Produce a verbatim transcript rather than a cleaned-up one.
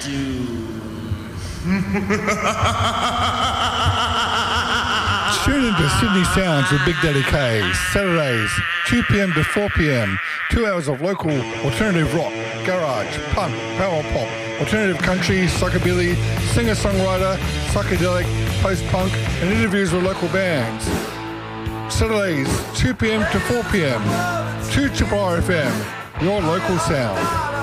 Tune into Sydney Sounds with Big Daddy K. Saturdays, two p.m. to four p.m. Two hours of local alternative rock, garage, punk, power pop, alternative country, psychobilly, singer-songwriter, psychedelic, post-punk, and interviews with local bands. Saturdays, two p.m. to four p.m. two Triple R F M, your local sound.